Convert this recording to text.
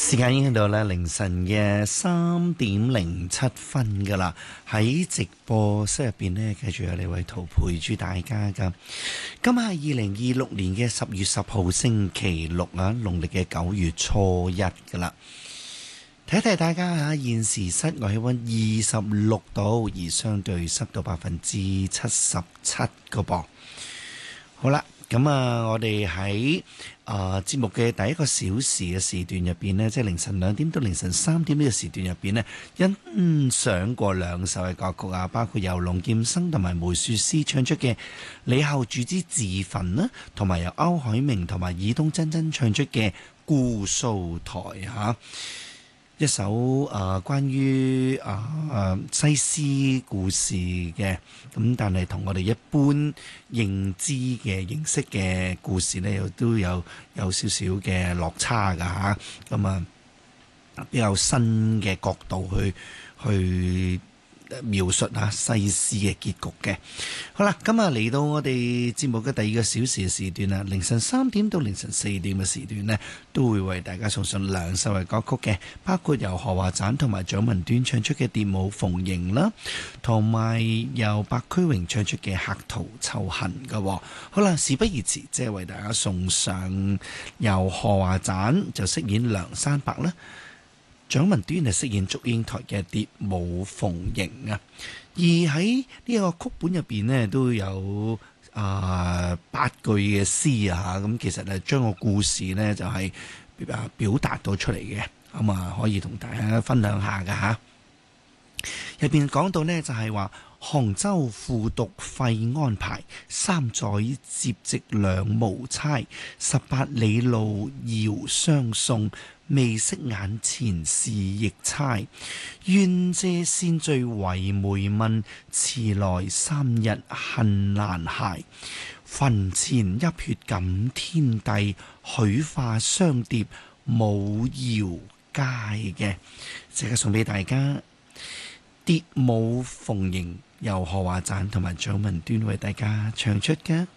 時間已經到咧凌晨嘅3:07噶啦，喺直播室入邊呢，繼續有李偉圖陪住大家噶。今日係2026年嘅10月10號星期六啊，農曆嘅9月初一噶啦。提提大家吓，現時室外氣溫26度，而相對濕度77%個噃。好啦。咁我哋喺節目嘅第一個小時嘅時段入邊呢，即係凌晨2點到凌晨3點呢個時段入邊呢，欣賞過2首嘅歌曲啊，包括由龍劍生同埋梅雪詩唱出嘅《李後主之自焚》啦，同埋由歐海明同埋爾冬錚錚唱出嘅《姑蘇台》嚇。一首關於西施故事嘅，咁但係同我哋一般認識嘅故事呢，又都有少少嘅落差㗎嚇，咁比較新嘅角度去描述下西施嘅結局嘅。好啦，今日嚟到我哋節目嘅第2個小時嘅時段啦，凌晨3點到凌晨4點嘅時段呢，都會為大家送上2首嘅歌曲嘅，包括由何華盞同埋蔣文端唱出嘅《蝶舞逢迎》啦，同埋由白駒榮唱出嘅《客途秋恨》嘅。好啦，事不宜遲，即係為大家送上由何華盞就飾演梁山伯啦，蔣文端係飾演祝英台嘅《蝶舞逢迎》啊，而喺呢個曲本入邊呢，都有8句嘅詩啊，咁其實係將個故事呢就係表達到出嚟嘅，咁可以同大家分享下噶吓。入邊講到呢，就係話杭州副督費安排，3載接職兩無差，18里路遙相送，未識眼前是逆差。願借仙醉為媒問，遲來3日恨難捱。墳前泣血感天地，許化雙蝶舞遙街嘅，即刻送俾大家。蝶舞逢迎由何華盞同埋蔣文端為大家唱出嘅。